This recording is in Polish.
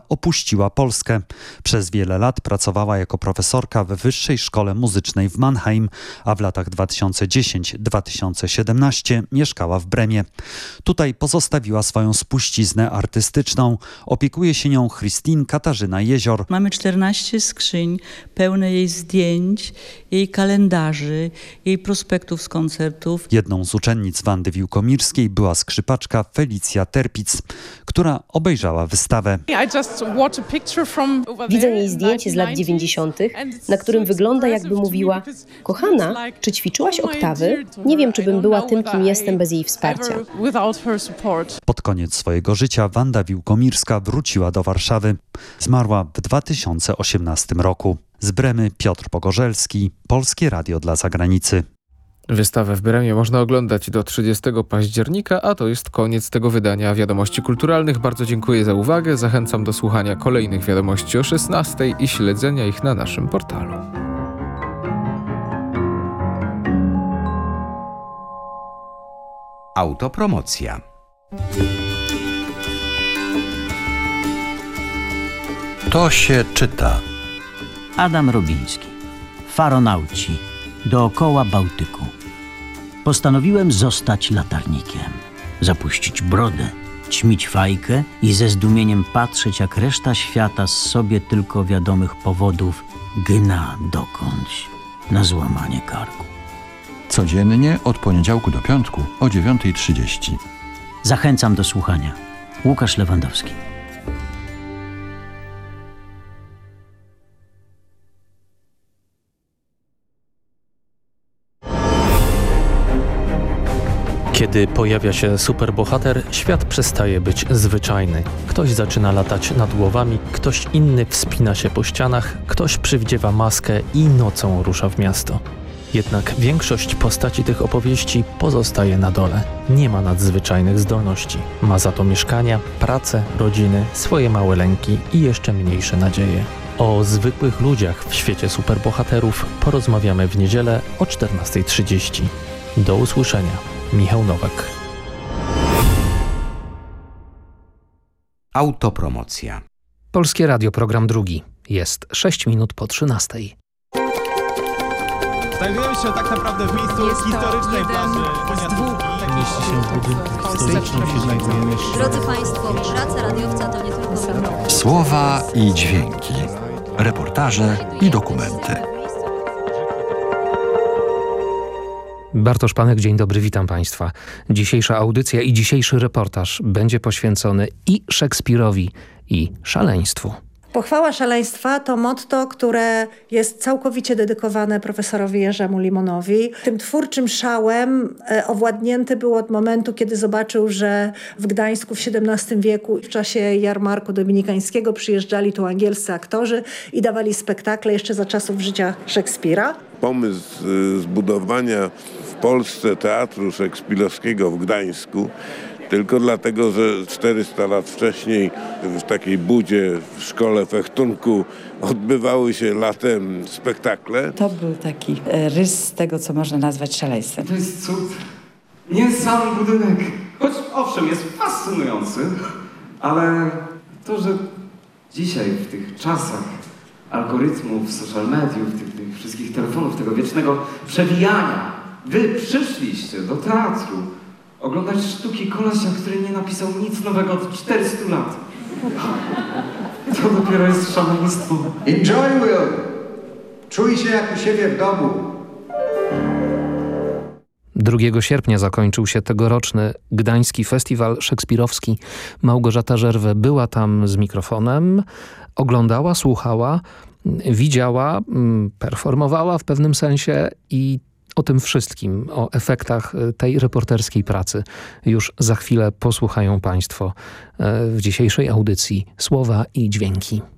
opuściła Polskę. Przez wiele lat pracowała jako profesorka w Wyższej Szkole Muzycznej w Mannheim, a w latach 2010-2017 mieszkała w Bremie. Tutaj pozostawiła swoją spuściznę artystyczną. Opiekuje się nią Christine Katarzyna Jezior. Mamy 14 skrzyń pełne jej zdjęć, jej kalendarzy, jej prospektów z koncertów. Jedną z uczennic Wandy Wiłkomirskiej była skrzypaczka Felicja Terpic, która obejrzała wystawę. Widzę jej zdjęcie z lat 90., na którym wygląda, jakby mówiła: kochana, czy ćwiczyłaś oktawy? Nie wiem, czy bym była tym, kim jestem bez jej wsparcia. Pod koniec swojego życia Wanda Wiłkomirska wróciła do Warszawy. Zmarła w 2018 roku. Z Bremy Piotr Pogorzelski, Polskie Radio dla Zagranicy. Wystawę w Bremie można oglądać do 30 października, a to jest koniec tego wydania Wiadomości Kulturalnych. Bardzo dziękuję za uwagę. Zachęcam do słuchania kolejnych wiadomości o 16 i śledzenia ich na naszym portalu. Autopromocja. To się czyta. Adam Robiński. Faronauci. Dookoła Bałtyku. Postanowiłem zostać latarnikiem. Zapuścić brodę, ćmić fajkę i ze zdumieniem patrzeć, jak reszta świata z sobie tylko wiadomych powodów gna dokądś na złamanie karku. Codziennie od poniedziałku do piątku o 9:30. Zachęcam do słuchania. Łukasz Lewandowski. Kiedy pojawia się superbohater, świat przestaje być zwyczajny. Ktoś zaczyna latać nad głowami, ktoś inny wspina się po ścianach, ktoś przywdziewa maskę i nocą rusza w miasto. Jednak większość postaci tych opowieści pozostaje na dole. Nie ma nadzwyczajnych zdolności. Ma za to mieszkania, pracę, rodziny, swoje małe lęki i jeszcze mniejsze nadzieje. O zwykłych ludziach w świecie superbohaterów porozmawiamy w niedzielę o 14:30. Do usłyszenia. Michał Nowak. Autopromocja. Polskie Radio, program drugi. Jest 6 minut po 13. Znajdujemy się tak naprawdę w miejscu historycznej plaży Poniatówki. Mieści się w budynku historycznym, się znajdujemy. Drodzy Państwo, praca radiowca to nie tylko Słowa i dźwięki, reportaże i dokumenty. Bartosz Panek, dzień dobry, witam Państwa. Dzisiejsza audycja i dzisiejszy reportaż będzie poświęcony i Szekspirowi, i szaleństwu. Pochwała szaleństwa to motto, które jest całkowicie dedykowane profesorowi Jerzemu Limonowi. Tym twórczym szałem owładnięty był od momentu, kiedy zobaczył, że w Gdańsku w XVII wieku w czasie jarmarku dominikańskiego przyjeżdżali tu angielscy aktorzy i dawali spektakle jeszcze za czasów życia Szekspira. Pomysł zbudowania w Polsce teatru szekspirowskiego w Gdańsku tylko dlatego, że 400 lat wcześniej w takiej budzie w szkole fechtunku odbywały się latem spektakle. To był taki rys tego, co można nazwać szaleństwem. To jest cud. Nie sam budynek. Choć owszem, jest fascynujący, ale to, że dzisiaj w tych czasach algorytmów, social mediów, tych wszystkich telefonów, tego wiecznego przewijania, wy przyszliście do teatru oglądać sztuki kolesia, który nie napisał nic nowego od 400 lat. To dopiero jest szaleństwo. Enjoy, Will! Czuj się jak u siebie w domu. 2 sierpnia zakończył się tegoroczny Gdański Festiwal Szekspirowski. Małgorzata Żerwę była tam z mikrofonem, oglądała, słuchała, widziała, performowała w pewnym sensie i o tym wszystkim, o efektach tej reporterskiej pracy już za chwilę posłuchają Państwo w dzisiejszej audycji Słowa i dźwięki.